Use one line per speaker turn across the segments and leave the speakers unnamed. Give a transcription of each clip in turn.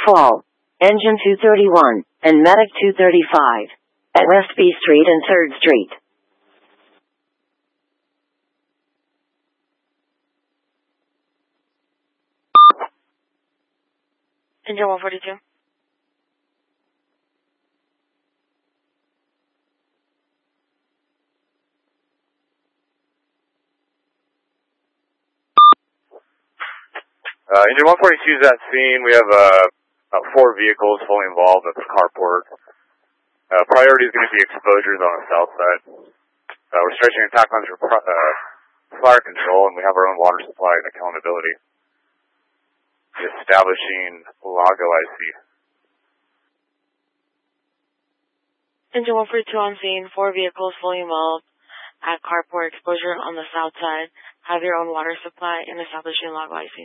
Fall. Engine 231 and Medic 235 at West B Street and 3rd Street.
Engine 142.
Engine 142 is at scene. We have 4 vehicles fully involved at the carport. Priority is going to be exposures on the south side. We're stretching attack lines for fire control, and we have our own water supply and accountability. Establishing Lago IC.
Engine 142 on scene, 4 vehicles fully involved at carport, exposure on the south side, have your own water supply, and establishing Lago IC.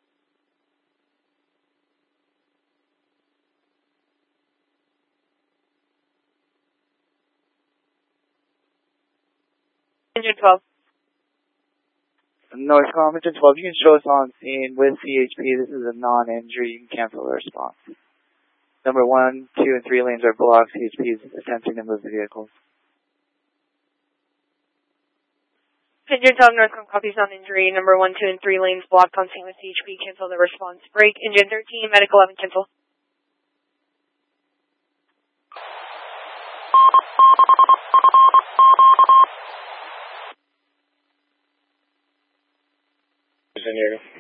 Engine 12.
Northcom, Engine 12, you can show us on scene with CHP. This is a non-injury. You can cancel the response. Number 1, 2, and 3 lanes are blocked. CHP is attempting to move the vehicles.
Engine 12, Northcom, copies non-injury. Number 1, 2, and 3 lanes blocked on scene with CHP. Cancel the response. Break. Engine 13, Medic 11, cancel.
Engineer.